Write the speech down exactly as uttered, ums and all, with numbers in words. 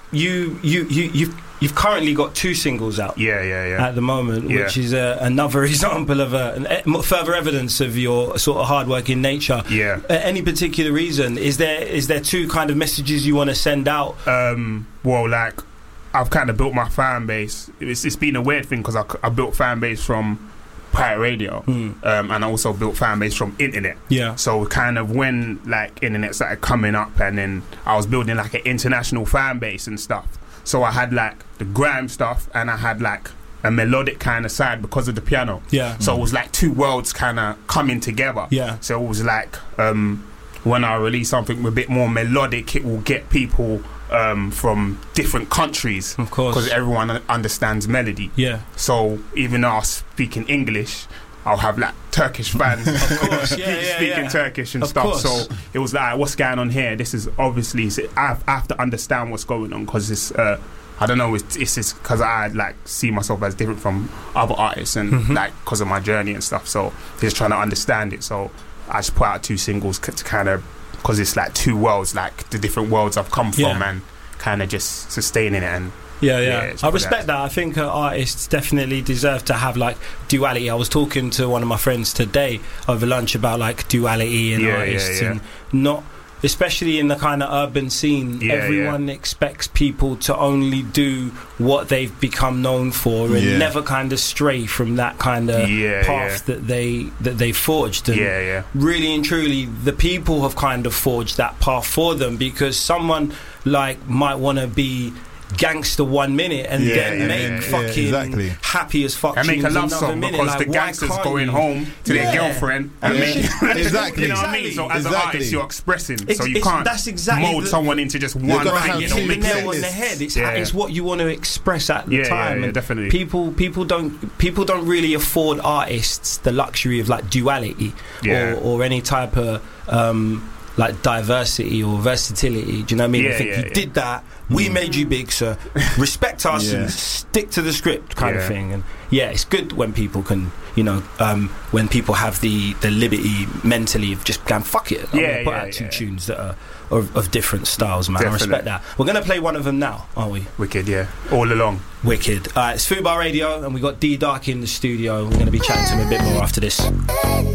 you you you you've you've currently got two singles out. Yeah, yeah, yeah. At the moment, yeah. which is uh, another example of a, an, uh, further evidence of your sort of hard-working nature. Yeah. Uh, any particular reason? Is there is there two kind of messages you want to send out? Um, well, like, I've kind of built my fan base. It's, it's been a weird thing because I, I built fan base from pirate radio, mm. um, and I also built fan base from internet. Yeah. So kind of when like internet started coming up, and then I was building like an international fan base and stuff. So I had like the grime stuff, and I had like a melodic kind of side because of the piano. Yeah. So mm. it was like two worlds kind of coming together. Yeah. So it was like um, when I release something a bit more melodic, it will get people um, from different countries. Of course. Because everyone understands melody. Yeah. So even though I speak in English, I'll have like Turkish fans of course, yeah, yeah, speaking yeah. Turkish and of stuff. Course. So it was like, what's going on here? This is obviously, so I, have, I have to understand what's going on because it's, uh, I don't know, it's it's because I like see myself as different from other artists and mm-hmm. like because of my journey and stuff. So just trying to understand it. So I just put out two singles to kind of, because it's like two worlds, like the different worlds I've come from, yeah. and kind of just sustaining it. And Yeah, yeah. yeah I respect that. I think uh, artists definitely deserve to have like duality. I was talking to one of my friends today over lunch about like duality in yeah, artists yeah, yeah. and not, especially in the kind of urban scene, yeah, everyone yeah. expects people to only do what they've become known for and yeah. never kind of stray from that kind of yeah, path yeah. that they that they forged. And yeah, yeah. really and truly, the people have kind of forged that path for them, because someone like might want to be gangster one minute and yeah, then yeah, make yeah, fucking yeah, exactly. happy as fuck And make a tunes love another song minute. because Like, the why gangster's can't going you? home to Yeah. their girlfriend and Yeah. make, Exactly. you know what I mean? So as an Exactly. artist, you're expressing, It's- so you it's- can't that's exactly mold the- someone into just You're one gonna thing. have You two know, You make nail playlists. on the head. It's, Yeah. it's what you want to express at the Yeah, time. yeah, yeah, and definitely. People, people don't, people don't really afford artists the luxury of like duality Yeah. or, or any type of um, like diversity or versatility. Do you know what I mean? Yeah, I think yeah, you yeah. did that. We made you big, so respect us Yeah. and stick to the script, kind Yeah. of thing. And yeah, it's good when people can, you know, um, when people have the, the liberty mentally of just going fuck it. I'm Yeah, gonna put yeah, out two yeah. tunes that are of, of different styles, man. Definitely. I respect that. We're gonna play one of them now, aren't we? Wicked, yeah. All along. Wicked. Uh, it's Fubar Radio, and we got D Dark in the studio. We're gonna be chatting to him a bit more after this.